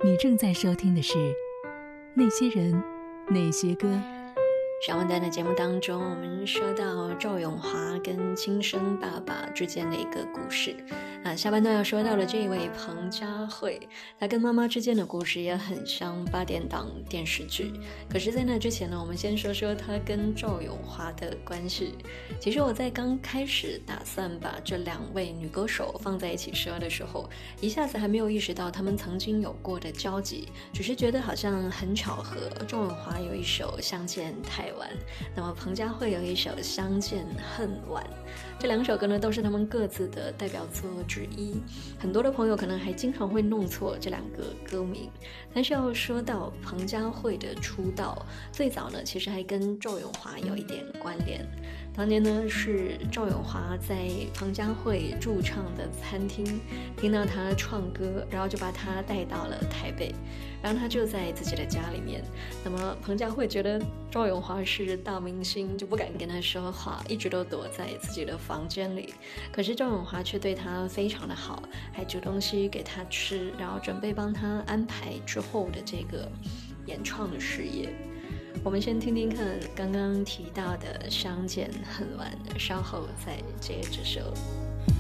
你正在收听的是那些人那些歌。 上半段的节目当中，我们说到赵咏华跟亲生爸爸之间的一个故事。下半段要说到的这一位彭佳慧，她跟妈妈之间的故事也很像8点档电视剧。可是在那之前呢，我们先说说她跟赵咏华的关系。其实我在刚开始打算把这2位女歌手放在一起说的时候，一下子还没有意识到他们曾经有过的交集，只是觉得好像很巧合。赵咏华有一首《相见太晚》，那么彭佳慧有一首《相见恨晚》，这2首歌呢都是他们各自的代表作之一。很多的朋友可能还经常会弄错这2个歌名，但是要说到彭佳慧的出道，最早呢其实还跟赵咏华有一点关联。当年呢是赵咏华在彭佳慧驻唱的餐厅听到她唱歌，然后就把她带到了台北，然后她就在自己的家里面。那么彭佳慧觉得赵咏华是大明星，就不敢跟他说话，一直都躲在自己的房间里。可是赵咏华却对他非常的好，还煮东西给他吃，然后准备帮他安排之后的这个演唱的事业。我们先听听看刚刚提到的《相见恨晚》，稍后再接着说。